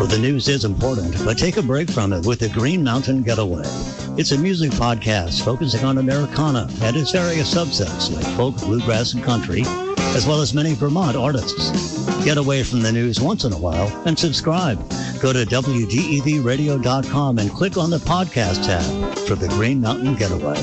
Well, the news is important, but take a break from it with the Green Mountain Getaway. It's a music podcast focusing on Americana and its various subsets like folk, bluegrass, and country, as well as many Vermont artists. Get away from the news once in a while and subscribe. Go to WDEVradio.com and click on the podcast tab for the Green Mountain Getaway.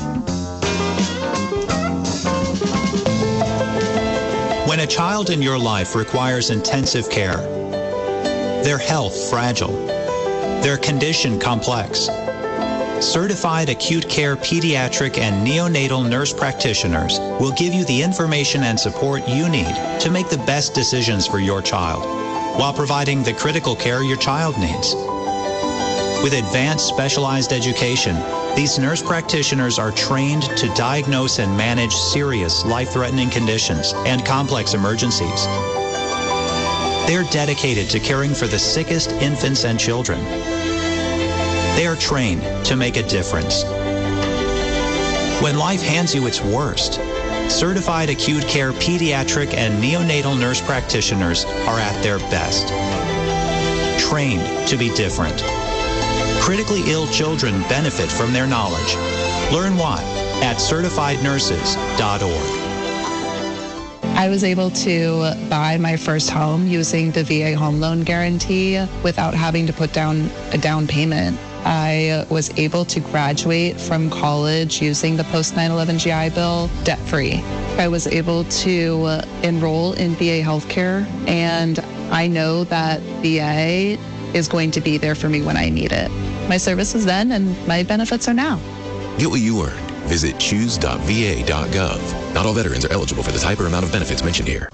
When a child in your life requires intensive care, their health fragile, their condition complex, certified acute care pediatric and neonatal nurse practitioners will give you the information and support you need to make the best decisions for your child while providing the critical care your child needs. With advanced specialized education, these nurse practitioners are trained to diagnose and manage serious life-threatening conditions and complex emergencies. They're dedicated to caring for the sickest infants and children. They are trained to make a difference. When life hands you its worst, certified acute care pediatric and neonatal nurse practitioners are at their best. Trained to be different. Critically ill children benefit from their knowledge. Learn why at certifiednurses.org. I was able to buy my first home using the VA home loan guarantee without having to put down a down payment. I was able to graduate from college using the post 9/11 GI Bill debt-free. I was able to enroll in VA healthcare, and I know that VA is going to be there for me when I need it. My service was then, and my benefits are now. Get what you earned. Visit choose.va.gov. Not all veterans are eligible for the type or amount of benefits mentioned here.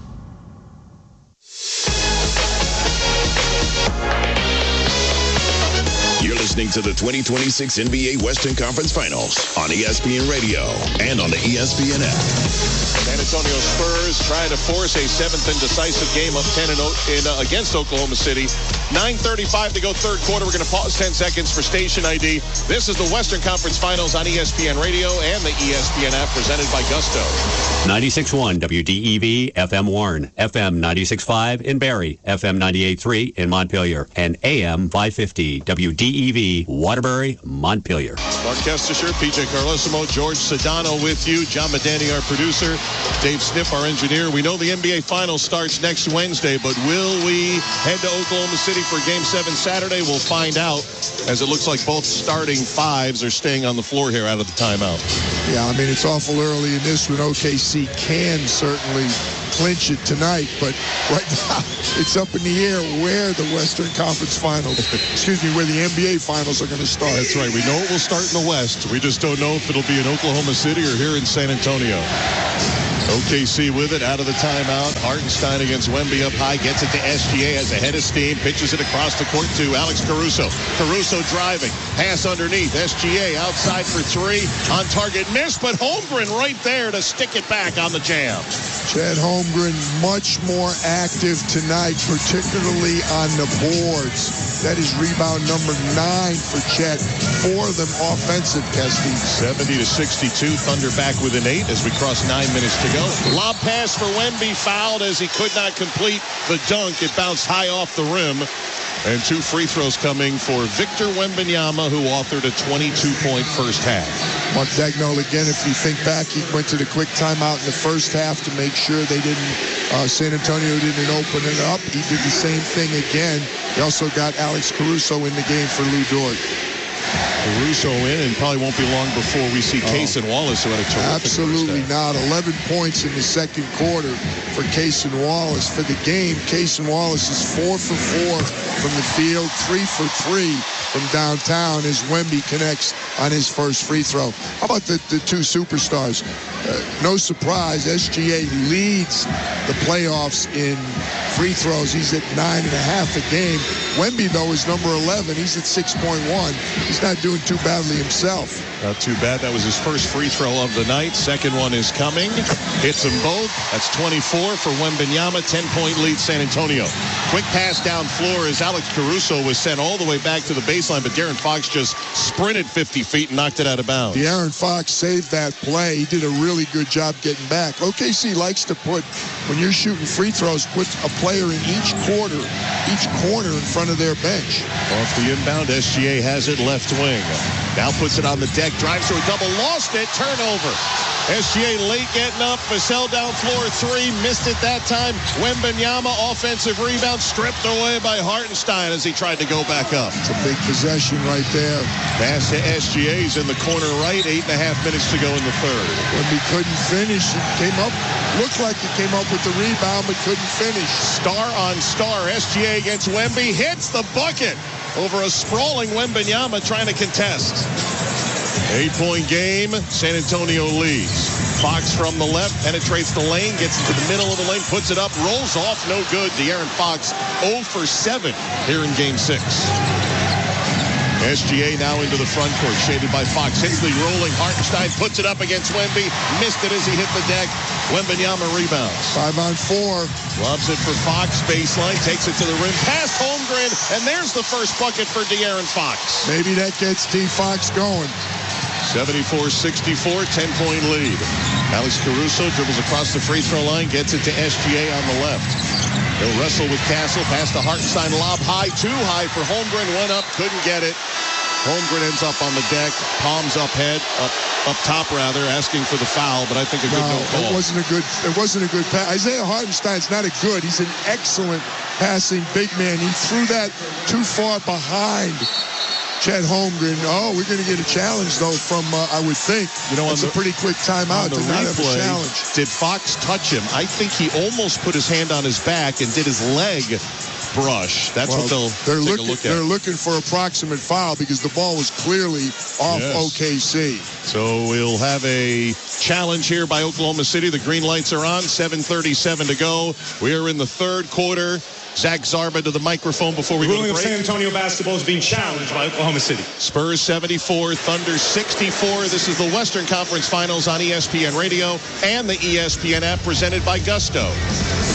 You're listening to the 2026 NBA Western Conference Finals on ESPN Radio and on the ESPN app. San Antonio Spurs trying to force a seventh and decisive game up 10 against Oklahoma City. 9:35 to go third quarter. We're going to pause 10 seconds for station ID. This is the Western Conference Finals on ESPN Radio and the ESPN app, presented by Gusto. 96.1 WDEV FM Warren, FM 96.5 in Barrie, FM 98.3 in Montpelier, and AM 550 WDEV Waterbury, Montpelier. Mark Kestisher, PJ Carlesimo, George Sedano with you. John Medani, our producer. Dave Sniff, our engineer. We know the NBA Finals starts next Wednesday, but will we head to Oklahoma City for Game 7 Saturday? We'll find out, as it looks like both starting fives are staying on the floor here out of the timeout. Yeah, I mean, it's awful early in this when OKC can certainly clinch it tonight, but right now it's up in the air where the Western Conference Finals, where the NBA Finals are going to start. That's right. We know it will start in the West. We just don't know if it'll be in Oklahoma City or here in San Antonio. OKC with it out of the timeout. Hartenstein against Wemby up high. Gets it to SGA. Has a head of steam. Pitches it across the court to Alex Caruso. Caruso driving. Pass underneath. SGA outside for three. On target miss, but Holmgren right there to stick it back on the jam. Chad Holmgren much more active tonight, particularly on the boards. That is rebound number 9 for Chet. 4 of them offensive, Kesty. 70-62. Thunder back with an 8 as we cross 9 minutes to go. Lob pass for Wemby, fouled as he could not complete the dunk. It bounced high off the rim. And 2 free throws coming for Victor Wembanyama, who authored a 22-point first half. Montagnol, again, if you think back, he went to the quick timeout in the first half to make sure they didn't, San Antonio didn't open it up. He did the same thing again. He also got Alex Caruso in the game for Lou Dort. Caruso in, and probably won't be long before we see Cason Wallace, who had a terrific Absolutely not. 11 points in the second quarter for Cason Wallace. For the game, Cason Wallace is 4 for 4 from the field, 3 for 3 from downtown as Wemby connects on his first free throw. How about the 2 superstars? No surprise, SGA leads the playoffs in free throws. He's at 9.5 a game. Wemby, though, is number 11. He's at 6.1. He's not doing too badly himself. Not too bad. That was his first free throw of the night. Second one is coming. Hits them both. That's 24 for Wembanyama. 10-point lead, San Antonio. Quick pass down floor as Alex Caruso was sent all the way back to the baseline, but De'Aaron Fox just sprinted 50 feet and knocked it out of bounds. De'Aaron Fox saved that play. He did a really good job getting back. OKC likes to put, when you're shooting free throws, put a player in each corner in front of their bench. Off the inbound, SGA has it left wing. Now puts it on the deck, drives to a double, lost it, turnover. SGA late getting up, Vassell down floor 3, missed it that time. Wembanyama, offensive rebound, stripped away by Hartenstein as he tried to go back up. It's a big possession right there. Pass to SGA's in the corner right, 8.5 minutes to go in the third. Wemby couldn't finish. It looked like it came up with the rebound, but couldn't finish. Star on star, SGA against Wemby, hits the bucket over a sprawling Wembanyama trying to contest. 8-point game, San Antonio leads. Fox from the left, penetrates the lane, gets into the middle of the lane, puts it up, rolls off, no good. De'Aaron Fox 0 for 7 here in Game 6. SGA now into the front court, shaded by Fox. Hensley rolling, Hartenstein puts it up against Wemby, missed it as he hit the deck. Wembanyama rebounds. 5-on-4. Loves it for Fox, baseline, takes it to the rim, past Holmgren, and there's the first bucket for De'Aaron Fox. Maybe that gets D. Fox going. 74-64, 10-point lead. Alex Caruso dribbles across the free throw line, gets it to SGA on the left. He'll wrestle with Castle, pass to Hartenstein, lob high, too high for Holmgren, went up, couldn't get it. Holmgren ends up on the deck, palms up top, asking for the foul, but I think a good no call. It wasn't a good pass. Isaiah Hartenstein's not a good. He's an excellent passing big man. He threw that too far behind Chet Holmgren. Oh, we're going to get a challenge, though, from, I would think. It's a pretty quick timeout to not have a challenge. Did Fox touch him? I think he almost put his hand on his back and did his leg brush. That's what they're take a look at. They're looking for approximate foul because the ball was clearly off OKC. So we'll have a challenge here by Oklahoma City. The green lights are on. 7:37 to go. We are in the third quarter. Zach Zarba to the microphone before we go to break. The ruling of San Antonio basketball is being challenged by Oklahoma City. Spurs 74, Thunder 64. This is the Western Conference Finals on ESPN Radio and the ESPN app presented by Gusto.